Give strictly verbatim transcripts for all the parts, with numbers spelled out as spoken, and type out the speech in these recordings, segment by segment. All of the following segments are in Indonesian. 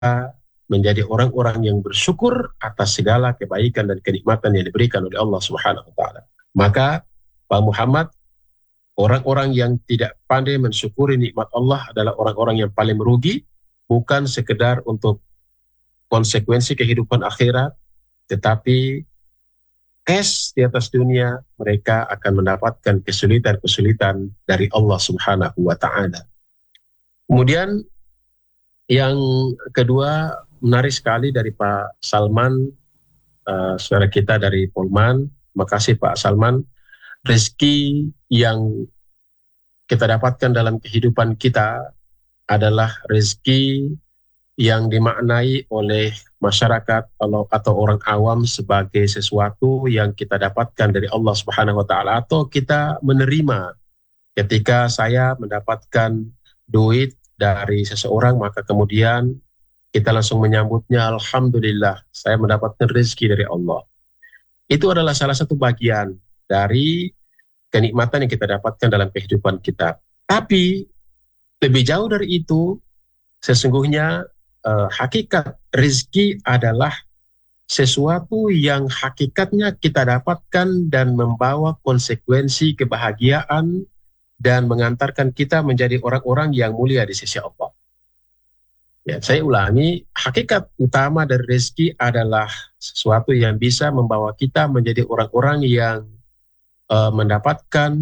menjadi orang-orang yang bersyukur atas segala kebaikan dan kenikmatan yang diberikan oleh Allah Subhanahu wa taala. Maka Pak Muhammad, orang-orang yang tidak pandai mensyukuri nikmat Allah adalah orang-orang yang paling merugi, bukan sekedar untuk konsekuensi kehidupan akhirat, tetapi cash di atas dunia mereka akan mendapatkan kesulitan-kesulitan dari Allah Subhanahu wa taala. Kemudian yang kedua, menarik sekali dari Pak Salman, uh, saudara kita dari Polman. Makasih Pak Salman. Rezeki yang kita dapatkan dalam kehidupan kita adalah rezeki yang dimaknai oleh masyarakat atau orang awam sebagai sesuatu yang kita dapatkan dari Allah Subhanahu wa taala, atau kita menerima. Ketika saya mendapatkan duit dari seseorang, maka kemudian kita langsung menyambutnya, alhamdulillah saya mendapatkan rezeki dari Allah. Itu adalah salah satu bagian dari kenikmatan yang kita dapatkan dalam kehidupan kita. Tapi lebih jauh dari itu, sesungguhnya eh, hakikat rezeki adalah sesuatu yang hakikatnya kita dapatkan dan membawa konsekuensi kebahagiaan dan mengantarkan kita menjadi orang-orang yang mulia di sisi Allah. Ya, saya ulangi, hakikat utama dari rezeki adalah sesuatu yang bisa membawa kita menjadi orang-orang yang uh, mendapatkan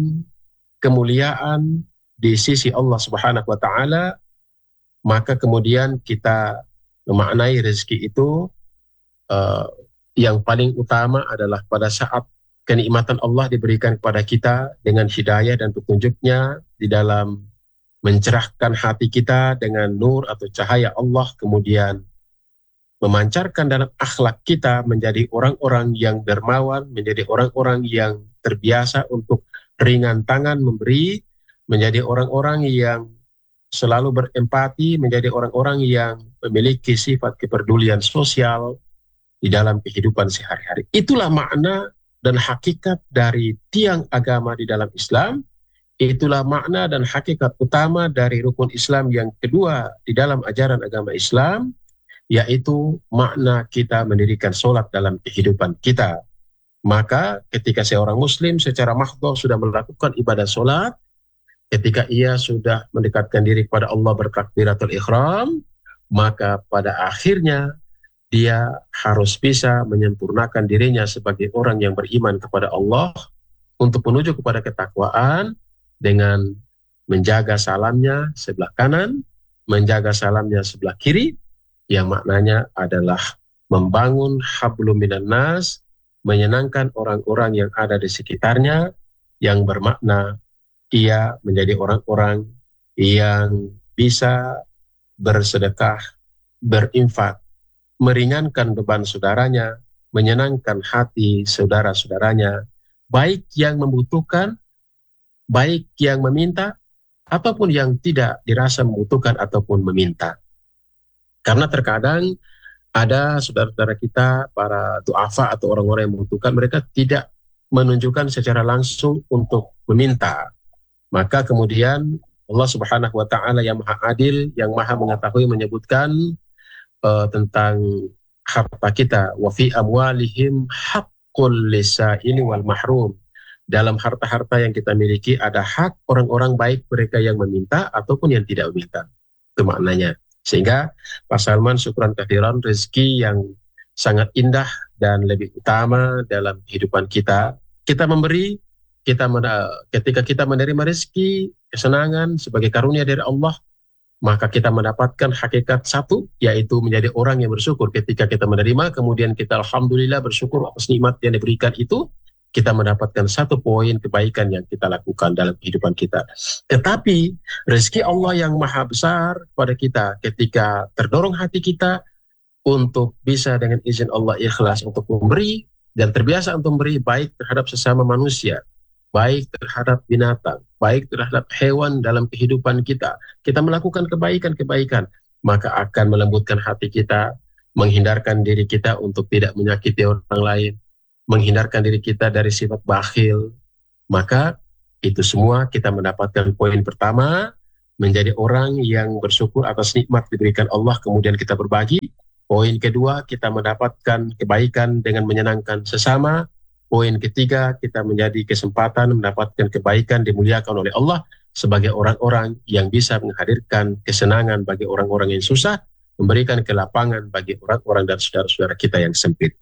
kemuliaan di sisi Allah Subhanahu wa taala. Maka kemudian kita memaknai rezeki itu uh, yang paling utama adalah pada saat kenikmatan Allah diberikan kepada kita dengan hidayah dan petunjuknya di dalam mencerahkan hati kita dengan nur atau cahaya Allah, kemudian memancarkan dalam akhlak kita menjadi orang-orang yang dermawan, menjadi orang-orang yang terbiasa untuk ringan tangan memberi, menjadi orang-orang yang selalu berempati, menjadi orang-orang yang memiliki sifat kepedulian sosial di dalam kehidupan sehari-hari. Itulah makna dan hakikat dari tiang agama di dalam Islam. Itulah makna dan hakikat utama dari rukun Islam yang kedua di dalam ajaran agama Islam, yaitu makna kita mendirikan sholat dalam kehidupan kita. Maka ketika seorang muslim secara mahdhah sudah melakukan ibadah sholat, ketika ia sudah mendekatkan diri kepada Allah bertakbiratul ihram, maka pada akhirnya dia harus bisa menyempurnakan dirinya sebagai orang yang beriman kepada Allah untuk menuju kepada ketakwaan, dengan menjaga salamnya sebelah kanan, menjaga salamnya sebelah kiri, yang maknanya adalah membangun hablum minan nas, menyenangkan orang-orang yang ada di sekitarnya, yang bermakna ia menjadi orang-orang yang bisa bersedekah, berinfak, meringankan beban saudaranya, menyenangkan hati saudara-saudaranya, baik yang membutuhkan, baik yang meminta, ataupun yang tidak dirasa membutuhkan ataupun meminta. Karena terkadang ada saudara-saudara kita, para du'afa atau orang-orang yang membutuhkan, mereka tidak menunjukkan secara langsung untuk meminta. Maka kemudian Allah Subhanahu wa taala yang Maha Adil, yang Maha Mengetahui menyebutkan uh, tentang harta kita, wa fi amwalihim haqqul lisaili wal mahrum. Dalam harta-harta yang kita miliki ada hak orang-orang baik, mereka yang meminta ataupun yang tidak meminta. Itu maknanya. Sehingga Pak Salman, syukran kathiran, rezeki yang sangat indah dan lebih utama dalam kehidupan kita. Kita memberi, kita ketika kita menerima rezeki, kesenangan sebagai karunia dari Allah, maka kita mendapatkan hakikat satu, yaitu menjadi orang yang bersyukur. Ketika kita menerima, kemudian kita alhamdulillah bersyukur atas nikmat yang diberikan itu, kita mendapatkan satu poin kebaikan yang kita lakukan dalam kehidupan kita. Tetapi rezeki Allah yang maha besar pada kita, ketika terdorong hati kita untuk bisa dengan izin Allah ikhlas untuk memberi, dan terbiasa untuk memberi baik terhadap sesama manusia, baik terhadap binatang, baik terhadap hewan dalam kehidupan kita, kita melakukan kebaikan-kebaikan, maka akan melembutkan hati kita, menghindarkan diri kita untuk tidak menyakiti orang lain, menghindarkan diri kita dari sifat bakhil. Maka itu semua kita mendapatkan poin pertama, menjadi orang yang bersyukur atas nikmat diberikan Allah kemudian kita berbagi. Poin kedua, kita mendapatkan kebaikan dengan menyenangkan sesama. Poin ketiga, kita menjadi kesempatan mendapatkan kebaikan dimuliakan oleh Allah sebagai orang-orang yang bisa menghadirkan kesenangan bagi orang-orang yang susah, memberikan kelapangan bagi orang-orang dan saudara-saudara kita yang sempit.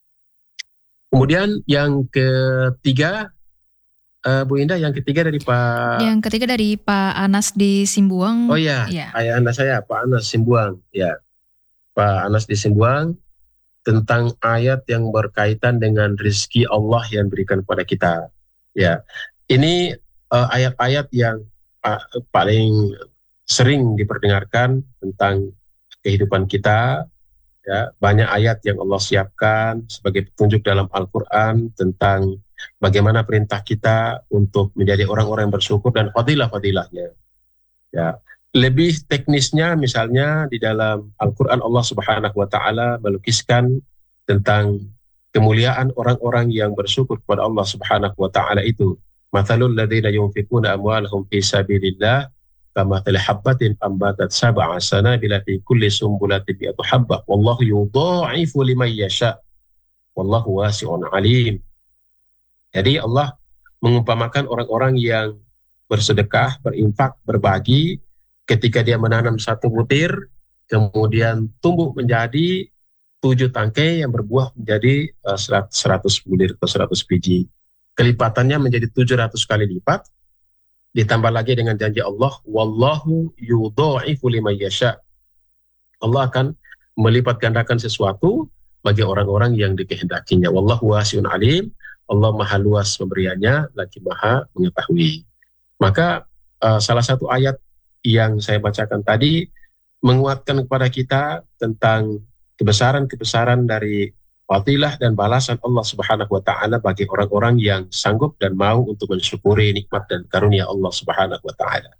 Kemudian yang ketiga, uh, Bu Indah, yang ketiga dari Pak... Yang ketiga dari Pak Anas di Simbuang. Oh iya, ya. Ayah anda saya, Pak Anas Simbuang. Ya, Pak Anas di Simbuang, tentang ayat yang berkaitan dengan rezeki Allah yang berikan kepada kita. Ya, ini uh, ayat-ayat yang uh, paling sering diperdengarkan tentang kehidupan kita. Ya, banyak ayat yang Allah siapkan sebagai petunjuk dalam Al-Quran tentang bagaimana perintah kita untuk menjadi orang-orang yang bersyukur dan fadilah-fadilahnya. Ya. Lebih teknisnya misalnya di dalam Al-Quran Allah Subhanahu wa Ta'ala melukiskan tentang kemuliaan orang-orang yang bersyukur kepada Allah Subhanahu wa Ta'ala itu. Mathalul ladzina yunfikuna amwalahum fi sabilillah kamathali habbatin ambatat sab'a sanabila fi kulli sumbulatin mi'atu habbah wallahu yudha'ifu liman yasha wallahu wasi'un alim. Jadi Allah mengumpamakan orang-orang yang bersedekah, berinfak, berbagi. Ketika dia menanam satu butir, kemudian tumbuh menjadi tujuh tangkai yang berbuah menjadi uh, seratus butir atau seratus biji. Kelipatannya menjadi tujuh ratus kali lipat. Ditambah lagi dengan janji Allah, wallahu yudha'ifu liman yasha. Allah akan melipat gandakan sesuatu bagi orang-orang yang dikehendakinya. Wallahu wasi'un alim. Allah maha luas pemberiannya, lagi maha mengetahui. Maka uh, salah satu ayat yang saya bacakan tadi menguatkan kepada kita tentang kebesaran-kebesaran dari fadilah dan balasan Allah Subhanahu wa Ta'ala bagi orang-orang yang sanggup dan mau untuk mensyukuri nikmat dan karunia Allah Subhanahu wa Ta'ala.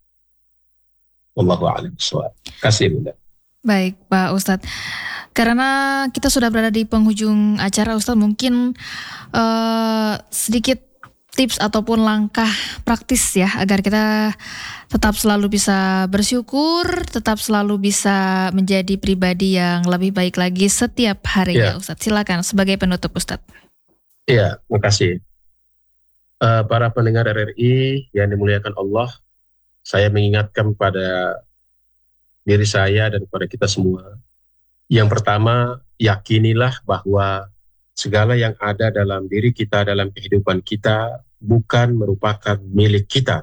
Wallahu a'lam bishawab. Kasih Bunda. Baik Pak Ustadz, karena kita sudah berada di penghujung acara Ustadz, mungkin uh, sedikit tips ataupun langkah praktis ya agar kita tetap selalu bisa bersyukur, tetap selalu bisa menjadi pribadi yang lebih baik lagi setiap harinya. Ya. Ustadz, silakan sebagai penutup Ustadz. Iya, terima kasih. Uh, para pendengar R R I yang dimuliakan Allah, saya mengingatkan pada diri saya dan kepada kita semua. Yang pertama, yakinilah bahwa segala yang ada dalam diri kita, dalam kehidupan kita, bukan merupakan milik kita.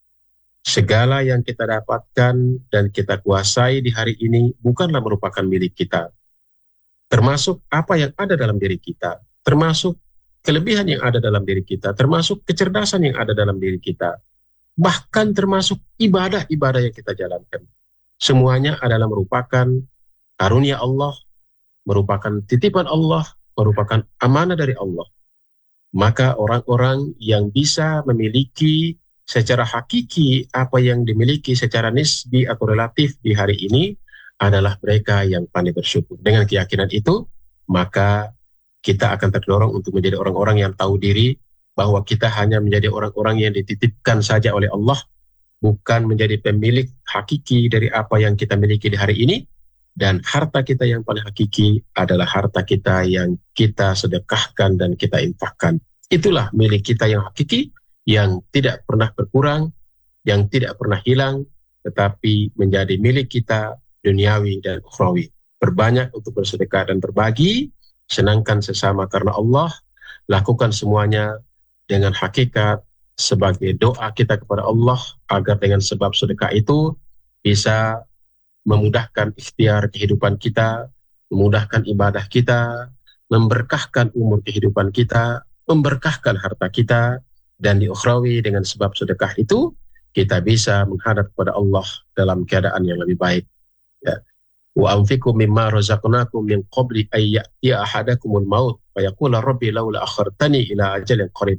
Segala yang kita dapatkan dan kita kuasai di hari ini bukanlah merupakan milik kita. Termasuk apa yang ada dalam diri kita, termasuk kelebihan yang ada dalam diri kita, termasuk kecerdasan yang ada dalam diri kita, bahkan termasuk ibadah-ibadah yang kita jalankan. Semuanya adalah merupakan karunia Allah, merupakan titipan Allah, merupakan amanah dari Allah. Maka orang-orang yang bisa memiliki secara hakiki apa yang dimiliki secara nisbi atau relatif di hari ini adalah mereka yang pandai bersyukur. Dengan keyakinan itu, maka kita akan terdorong untuk menjadi orang-orang yang tahu diri bahwa kita hanya menjadi orang-orang yang dititipkan saja oleh Allah, bukan menjadi pemilik hakiki dari apa yang kita miliki di hari ini. Dan harta kita yang paling hakiki adalah harta kita yang kita sedekahkan dan kita infakkan. Itulah milik kita yang hakiki, yang tidak pernah berkurang, yang tidak pernah hilang, tetapi menjadi milik kita duniawi dan ukhrawi. Berbanyak untuk bersedekah dan berbagi, senangkan sesama karena Allah, lakukan semuanya dengan hakikat sebagai doa kita kepada Allah, agar dengan sebab sedekah itu bisa memudahkan ikhtiar kehidupan kita, memudahkan ibadah kita, memberkahkan umur kehidupan kita, memberkahkan harta kita, dan di ukhrawi dengan sebab sedekah itu kita bisa menghadap kepada Allah dalam keadaan yang lebih baik. Ya. Wa anfiqu mimma razaqnakum min qabli ay ya'tiya ahadakumul maut fa yaqula rabbi laula akhartani ila ajalin qarib.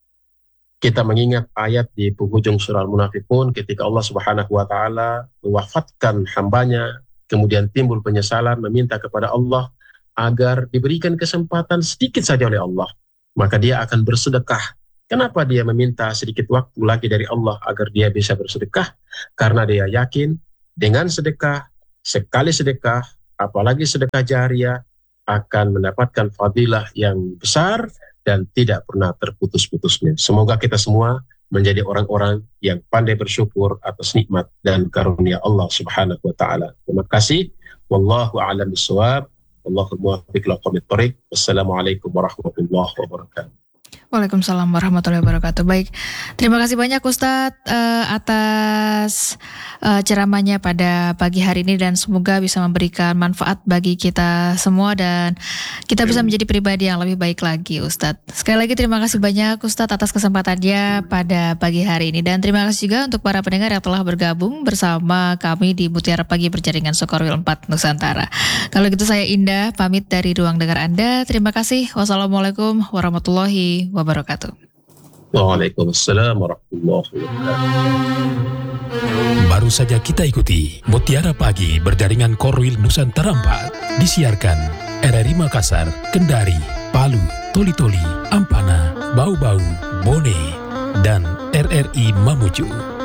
Kita mengingat ayat di penghujung surah Al-Munafiqun ketika Allah Subhanahu wa Ta'ala mewafatkan hambanya, kemudian timbul penyesalan, meminta kepada Allah agar diberikan kesempatan sedikit saja oleh Allah, maka dia akan bersedekah Kenapa dia meminta sedikit waktu lagi dari Allah agar dia bisa bersedekah? Karena dia yakin dengan sedekah, sekali sedekah, apalagi sedekah jariah, akan mendapatkan fadilah yang besar dan tidak pernah terputus-putusnya. Semoga kita semua menjadi orang-orang yang pandai bersyukur atas nikmat dan karunia Allah Subhanahu wa taala. Terima kasih. Wallahu a'lam bishawab. Wallahul muwaffiq ila aqwamit thoriq. Wassalamualaikum warahmatullahi wabarakatuh. Waalaikumsalam warahmatullahi wabarakatuh. Baik, terima kasih banyak Ustadz uh, atas uh, ceramahnya pada pagi hari ini dan semoga bisa memberikan manfaat bagi kita semua dan kita bisa menjadi pribadi yang lebih baik lagi Ustadz. Sekali lagi terima kasih banyak Ustadz atas kesempatannya pada pagi hari ini dan terima kasih juga untuk para pendengar yang telah bergabung bersama kami di Mutiara Pagi Berjaringan Sukarwil empat Nusantara. Kalau gitu saya Indah pamit dari ruang dengar Anda. Terima kasih. Wassalamualaikum warahmatullahi wabarakatuh. Waalaikumsalam warahmatullahi wabarakatuh. Baru saja kita ikuti Mutiara Pagi Berjaringan Korwil Nusantara empat disiarkan R R I Makassar, Kendari, Palu, Toli-Toli, Ampana, Bau-Bau, Bone, dan R R I Mamuju.